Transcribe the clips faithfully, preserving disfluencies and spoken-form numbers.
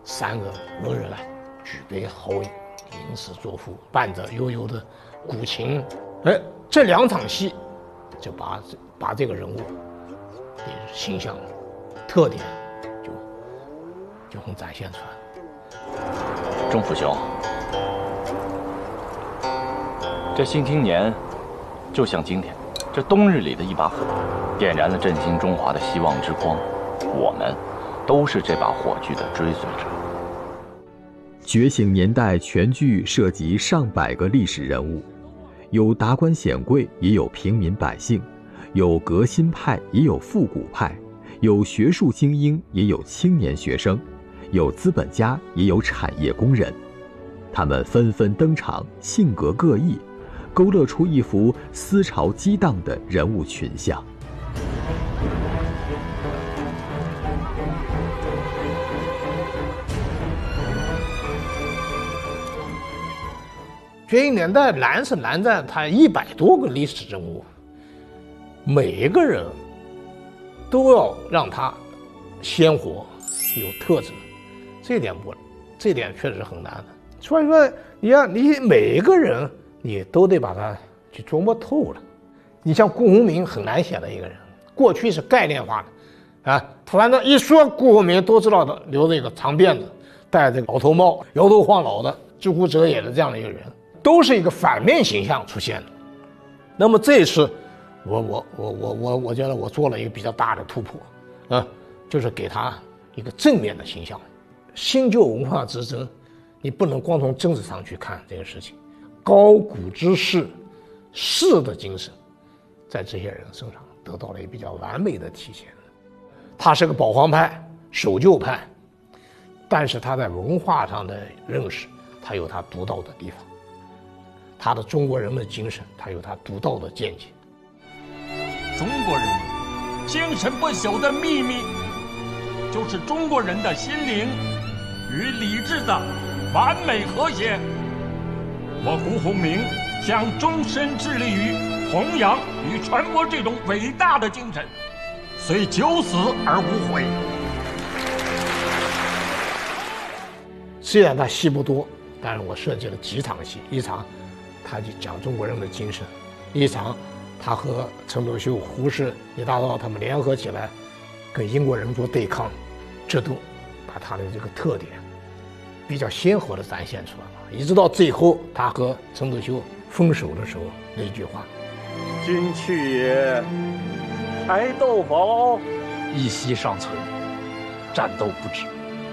三个文人啊，举杯好饮，吟诗作赋，伴着悠悠的古琴，哎，这两场戏就把把这个人物的形象特点就就很展现出来。 钟府兄，这新青年就像今天这冬日里的一把火，点燃了振兴中华的希望之光。我们都是这把火炬的追随者。 觉醒年代全剧涉及上百个历史人物，有达官显贵，也有平民百姓，有革新派，也有复古派，有学术精英，也有青年学生，有资本家，也有产业工人。他们纷纷登场，性格各异，勾勒出一幅思潮激荡的人物群像。 觉醒年代难是难在它一百多个历史人物，每一个人都要让他鲜活有特质，这点不，这点确实很难的。所以说，你要你每一个人你都得把他去琢磨透了。你像顾鸿铭很难写的一个人，过去是概念化的，啊，反正一说顾鸿铭都知道的，留着一个长辫子，戴这个老头帽，摇头晃脑的，知乎者也的这样的一个人。都是一个反面形象出现的。那么这一次，我我我我我我觉得我做了一个比较大的突破，啊，就是给他一个正面的形象。新旧文化之争，你不能光从政治上去看这个事情，高古之士，士的精神，在这些人身上得到了一个比较完美的体现。他是个保皇派、守旧派，但是他在文化上的认识，他有他独到的地方。他的中国人们的精神，他有他独到的见解。 中国人精神不朽的秘密，就是中国人的心灵与理智的完美和谐。我顾鸿铭将终身致力于弘扬与传播这种伟大的精神，虽九死而无悔。 虽然他戏不多，但是我设计了几场戏，一场他就讲中国人的精神，一场他和陈独秀、胡适、李大钊他们联合起来跟英国人做对抗，这都把他的这个特点比较鲜活地展现出来了。一直到最后他和陈独秀分手的时候那句话： 今去也，柴斗宝， 一息尚存，战斗不止。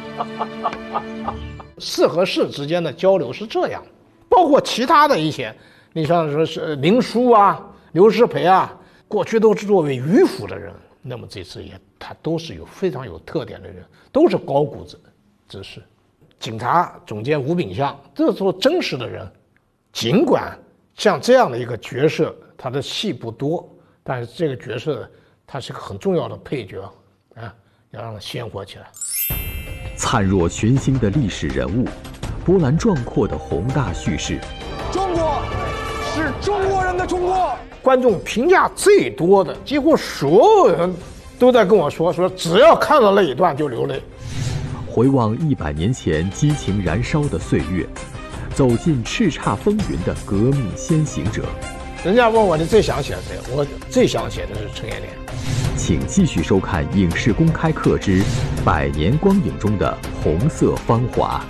士和士之间的交流是这样，包括其他的一些，你像说是林书啊、刘师培啊，过去都是作为迂腐的人，那么这次也他都是有非常有特点的人，都是高古之之士。警察总监吴炳相，这时候真实的人，尽管像这样的一个角色，他的戏不多，但是这个角色他是个很重要的配角啊，要让他鲜活起来。 灿若群星的历史人物，波澜壮阔的宏大叙事。 中国是中国人的中国。 观众评价最多的，几乎所有人都在跟我说，说只要看到那一段就流泪。 回望一百年前激情燃烧的岁月，走进叱咤风云的革命先行者。 人家问我你最想写谁，我最想写的是陈延年。 请继续收看《影视公开课之百年光影中的红色芳华》。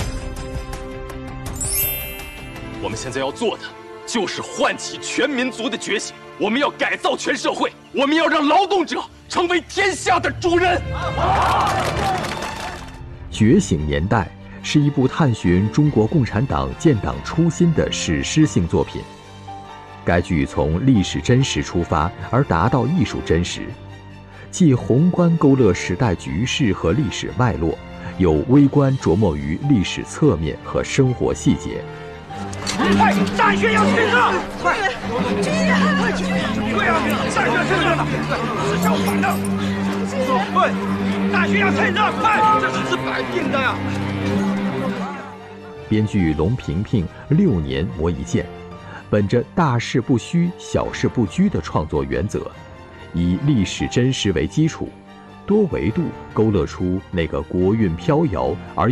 我们现在要做的，就是唤起全民族的觉醒。我们要改造全社会，我们要让劳动者成为天下的主人。 觉醒年代是一部探寻中国共产党建党初心的史诗性作品。该剧从历史真实出发，而达到艺术真实，既宏观勾勒时代局势和历史脉络，有微观琢磨于历史侧面和生活细节。 快，大学要建设！ 快，军人，快军人！ 对呀，大学建设了，是相反的。对，大学要建设，快，这是是反定的呀。 编剧龙平平六年磨一剑，本着大事不虚、小事不拘的创作原则，以历史真实为基础，多维度勾勒出那个国运飘摇而